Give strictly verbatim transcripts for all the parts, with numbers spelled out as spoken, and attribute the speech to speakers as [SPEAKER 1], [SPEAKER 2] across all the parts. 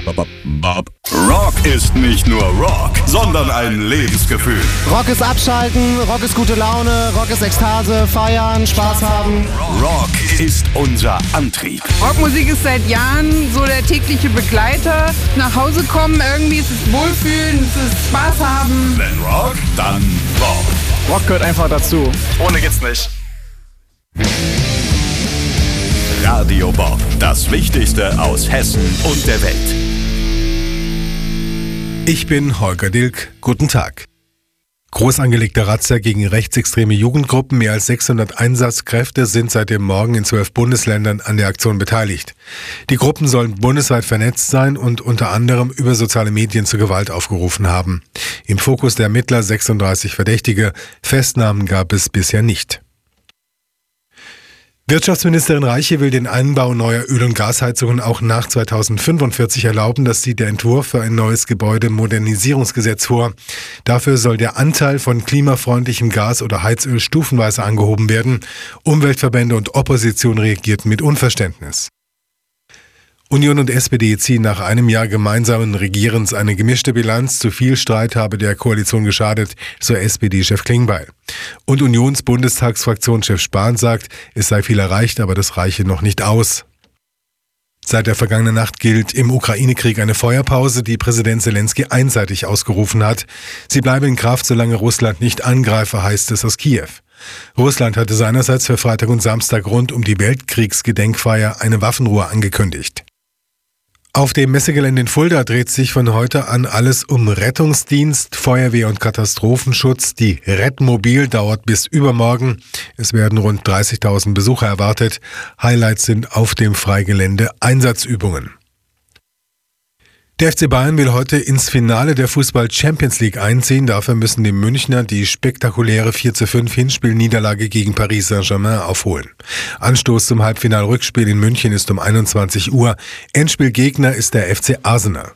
[SPEAKER 1] Rock ist nicht nur Rock, sondern ein Lebensgefühl.
[SPEAKER 2] Rock ist Abschalten, Rock ist gute Laune, Rock ist Ekstase, feiern, Spaß haben.
[SPEAKER 1] Rock ist unser Antrieb.
[SPEAKER 3] Rockmusik ist seit Jahren so der tägliche Begleiter. Nach Hause kommen, irgendwie ist es Wohlfühlen, es ist Spaß haben.
[SPEAKER 1] Wenn Rock, dann Bob.
[SPEAKER 2] Rock gehört einfach dazu.
[SPEAKER 1] Ohne geht's nicht. Radio Bob, das Wichtigste aus Hessen und der Welt.
[SPEAKER 4] Ich bin Holger Dilk. Guten Tag. Groß angelegte Razzia gegen rechtsextreme Jugendgruppen. Mehr als sechshundert Einsatzkräfte sind seit dem Morgen in zwölf Bundesländern an der Aktion beteiligt. Die Gruppen sollen bundesweit vernetzt sein und unter anderem über soziale Medien zur Gewalt aufgerufen haben. Im Fokus der Ermittler sechsunddreißig Verdächtige. Festnahmen gab es bisher nicht. Wirtschaftsministerin Reiche will den Einbau neuer Öl- und Gasheizungen auch nach zweitausendfünfundvierzig erlauben. Das sieht der Entwurf für ein neues Gebäudemodernisierungsgesetz vor. Dafür soll der Anteil von klimafreundlichem Gas oder Heizöl stufenweise angehoben werden. Umweltverbände und Opposition reagierten mit Unverständnis. Union und S P D ziehen nach einem Jahr gemeinsamen Regierens eine gemischte Bilanz. Zu viel Streit habe der Koalition geschadet, so S P D-Chef Klingbeil. Und Unions-Bundestagsfraktionschef Spahn sagt, es sei viel erreicht, aber das reiche noch nicht aus. Seit der vergangenen Nacht gilt im Ukraine-Krieg eine Feuerpause, die Präsident Zelensky einseitig ausgerufen hat. Sie bleibe in Kraft, solange Russland nicht angreife, heißt es aus Kiew. Russland hatte seinerseits für Freitag und Samstag rund um die Weltkriegsgedenkfeier eine Waffenruhe angekündigt. Auf dem Messegelände in Fulda dreht sich von heute an alles um Rettungsdienst, Feuerwehr und Katastrophenschutz. Die Rettmobil dauert bis übermorgen. Es werden rund dreißigtausend Besucher erwartet. Highlights sind auf dem Freigelände Einsatzübungen. Der F C Bayern will heute ins Finale der Fußball-Champions League einziehen. Dafür müssen die Münchner die spektakuläre vier zu fünf Hinspielniederlage gegen Paris Saint-Germain aufholen. Anstoß zum Halbfinal-Rückspiel in München ist um einundzwanzig Uhr. Endspielgegner ist der F C Arsenal.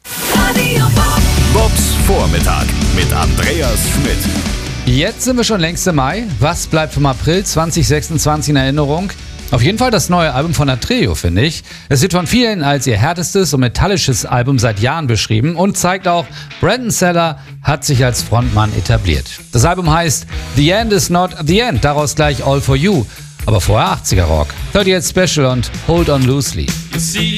[SPEAKER 1] Bobs Vormittag mit Andreas Schmidt.
[SPEAKER 5] Jetzt sind wir schon längst im Mai. Was bleibt vom April zwanzig sechsundzwanzig in Erinnerung? Auf jeden Fall das neue Album von Atreo, finde ich. Es wird von vielen als ihr härtestes und metallisches Album seit Jahren beschrieben und zeigt auch, Brandon Seller hat sich als Frontmann etabliert. Das Album heißt The End is Not the End, daraus gleich All for You. Aber vorher achtziger Rock. Hört ihr jetzt Special und Hold on Loosely.